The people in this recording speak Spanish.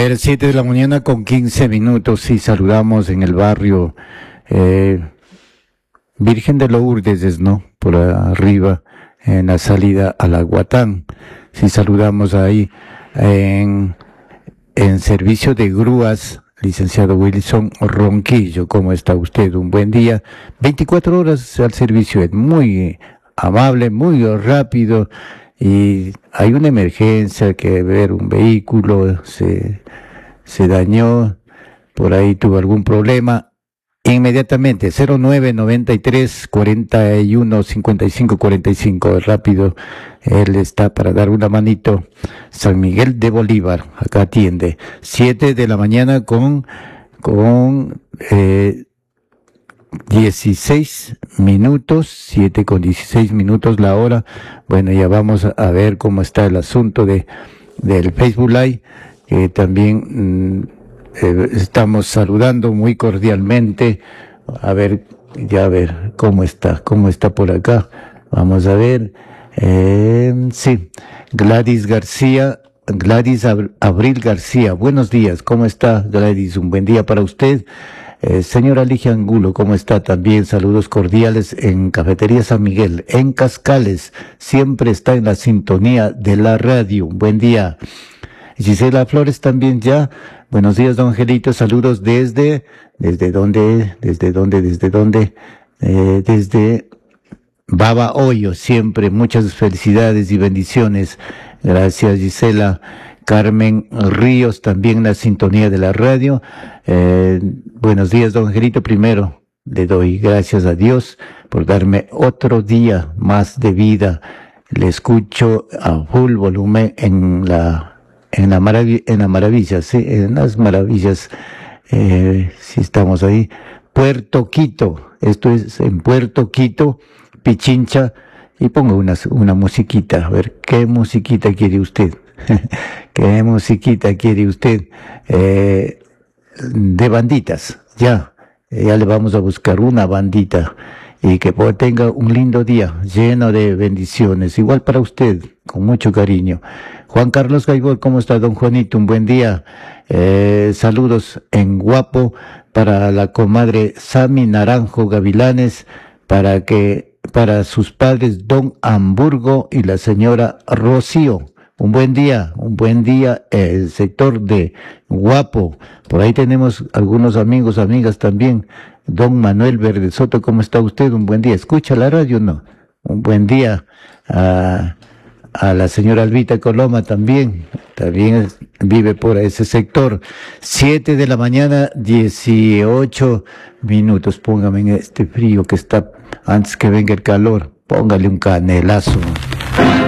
ver, 7 de la mañana con 15 minutos y saludamos en el barrio Virgen de Lourdes, ¿no? Por arriba, en la salida a la Guatán. Sí, saludamos ahí en servicio de grúas, licenciado Wilson Ronquillo. ¿Cómo está usted? Un buen día. 24 horas al servicio, es muy amable, muy rápido. Y hay una emergencia, que ver un vehículo se dañó, por ahí tuvo algún problema. Inmediatamente, 0993 41 55 45, rápido, él está para dar una manito. San Miguel de Bolívar, acá atiende. 7 de la mañana con 16 minutos, 7 con 16 minutos la hora. Bueno, ya vamos a ver cómo está el asunto del Facebook Live, que también estamos saludando muy cordialmente. A ver cómo está por acá. Vamos a ver. Sí, Gladys Abril García. Buenos días, ¿cómo está, Gladys? Un buen día para usted. Señora Ligia Angulo, ¿cómo está? También saludos cordiales en Cafetería San Miguel, en Cascales. Siempre está en la sintonía de la radio. Un buen día. Gisela Flores también ya. Buenos días, don Angelito. Saludos desde Baba Hoyo. Siempre muchas felicidades y bendiciones. Gracias, Gisela. Carmen Ríos también en la sintonía de la radio. Buenos días, don Angelito. Primero le doy gracias a Dios por darme otro día más de vida. Le escucho a full volumen en las maravillas, sí, en las maravillas, si estamos ahí. Puerto Quito, esto es en Puerto Quito, Pichincha, y pongo una musiquita, a ver, ¿qué musiquita quiere usted? ¿Qué musiquita quiere usted? De banditas, ya le vamos a buscar una bandita, y que tenga un lindo día, lleno de bendiciones, igual para usted, con mucho cariño. Juan Carlos Gaibor, ¿cómo está, don Juanito? Un buen día. Saludos en Guapo para la comadre Sami Naranjo Gavilanes, para sus padres don Hamburgo y la señora Rocío. Un buen día, el sector de Guapo. Por ahí tenemos algunos amigos, amigas también. Don Manuel Verde Soto, ¿cómo está usted? Un buen día. ¿Escucha la radio o no? Un buen día a la señora Albita Coloma también vive por ese sector. 7 de la mañana, 18 minutos. Póngame en este frío que está, antes que venga el calor, póngale un canelazo.